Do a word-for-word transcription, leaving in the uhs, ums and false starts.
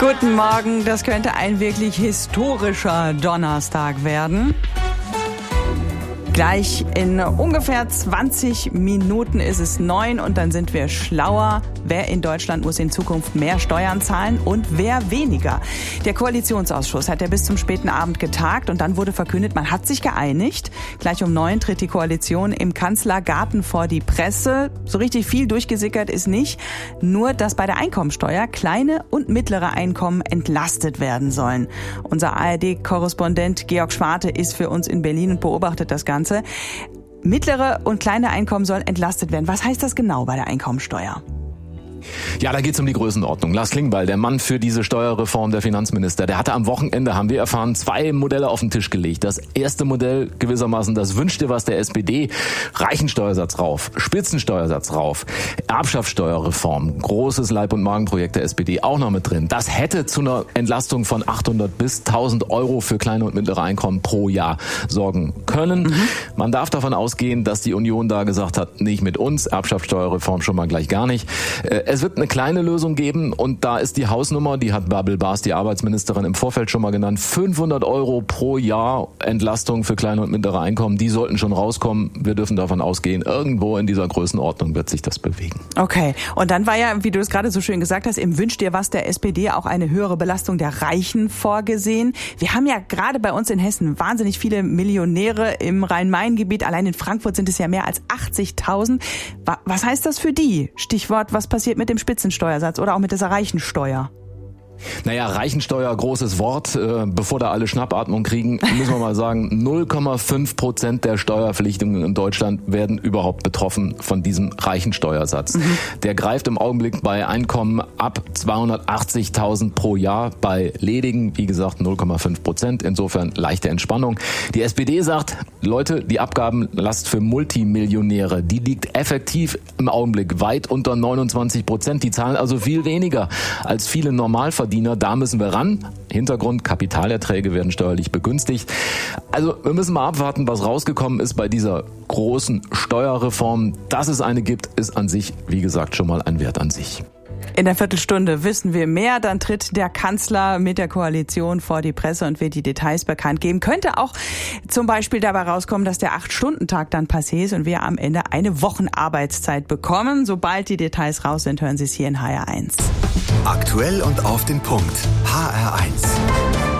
Guten Morgen, das könnte ein wirklich historischer Donnerstag werden. Gleich in ungefähr zwanzig Minuten ist es neun und dann sind wir schlauer. Wer in Deutschland muss in Zukunft mehr Steuern zahlen und wer weniger? Der Koalitionsausschuss hat ja bis zum späten Abend getagt und dann wurde verkündet, man hat sich geeinigt. Gleich um neun tritt die Koalition im Kanzlergarten vor die Presse. So richtig viel durchgesickert ist nicht. Nur, dass bei der Einkommensteuer kleine und mittlere Einkommen entlastet werden sollen. Unser A R D-Korrespondent Georg Schwarte ist für uns in Berlin und beobachtet das Ganze. Mittlere und kleine Einkommen sollen entlastet werden. Was heißt das genau bei der Einkommensteuer? Ja, da geht's um die Größenordnung. Lars Klingbeil, der Mann für diese Steuerreform, der Finanzminister, der hatte am Wochenende, haben wir erfahren, zwei Modelle auf den Tisch gelegt. Das erste Modell gewissermaßen, das wünscht dir was der S P D. Reichensteuersatz rauf, Spitzensteuersatz rauf, Erbschaftssteuerreform, großes Leib- und Magenprojekt der S P D auch noch mit drin. Das hätte zu einer Entlastung von achthundert bis tausend Euro für kleine und mittlere Einkommen pro Jahr sorgen können. Mhm. Man darf davon ausgehen, dass die Union da gesagt hat, nicht mit uns, Erbschaftssteuerreform schon mal gleich gar nicht. Es wird eine kleine Lösung geben und da ist die Hausnummer, die hat Bärbel Baas, die Arbeitsministerin, im Vorfeld schon mal genannt, fünfhundert Euro pro Jahr Entlastung für kleine und mittlere Einkommen, die sollten schon rauskommen. Wir dürfen davon ausgehen, irgendwo in dieser Größenordnung wird sich das bewegen. Okay, und dann war ja, wie du es gerade so schön gesagt hast, im Wünsch dir was der S P D auch eine höhere Belastung der Reichen vorgesehen. Wir haben ja gerade bei uns in Hessen wahnsinnig viele Millionäre im Rhein-Main-Gebiet. Allein in Frankfurt sind es ja mehr als achtzigtausend. Was heißt das für die? Stichwort, was passiert mit dem Spitzensteuersatz oder auch mit dieser Reichensteuer? Naja, Reichensteuer, großes Wort. Äh, bevor da alle Schnappatmung kriegen, müssen wir mal sagen, null Komma fünf Prozent der Steuerpflichtigen in Deutschland werden überhaupt betroffen von diesem Reichensteuersatz. Mhm. Der greift im Augenblick bei Einkommen ab zweihundertachtzigtausend pro Jahr, bei ledigen, wie gesagt, null Komma fünf Prozent. Insofern leichte Entspannung. Die S P D sagt, Leute, die Abgabenlast für Multimillionäre, die liegt effektiv im Augenblick weit unter neunundzwanzig Prozent. Die zahlen also viel weniger als viele Normalverdiener. Da müssen wir ran. Hintergrund, Kapitalerträge werden steuerlich begünstigt. Also wir müssen mal abwarten, was rausgekommen ist bei dieser großen Steuerreform. Dass es eine gibt, ist an sich, wie gesagt, schon mal ein Wert an sich. In der Viertelstunde wissen wir mehr. Dann tritt der Kanzler mit der Koalition vor die Presse und wird die Details bekannt geben. Könnte auch zum Beispiel dabei rauskommen, dass der acht-Stunden-Tag dann passé ist und wir am Ende eine Wochenarbeitszeit bekommen. Sobald die Details raus sind, hören Sie es hier in H R eins. Aktuell und auf den Punkt. H R eins.